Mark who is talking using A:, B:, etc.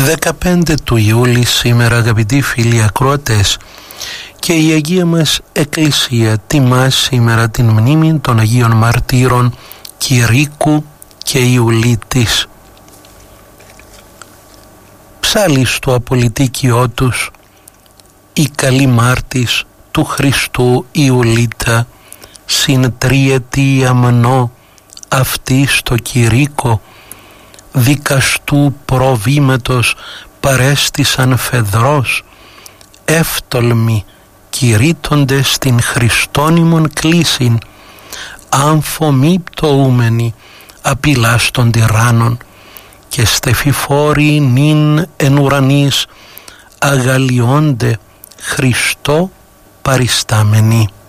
A: 15 του Ιούλη σήμερα, αγαπητοί φίλοι ακροατές, και η Αγία μας Εκκλησία τιμά σήμερα την μνήμη των Αγίων Μαρτύρων Κηρύκου και Ιουλίτης. Ψάλει στο απολυτίκιό τους η καλή μάρτης του Χριστού Ιουλίτα, συν τριετή αμνό αυτή στο Κηρύκο, δικαστού προβήματος παρέστησαν φεδρός, εύτολμοι κηρύττοντες στην Χριστόνιμον κλήσιν, αμφωμή πτωούμενοι απειλάς των τυράννων, και στεφιφόροι νυν εν ουρανής αγαλιώνται Χριστό παριστάμενοι.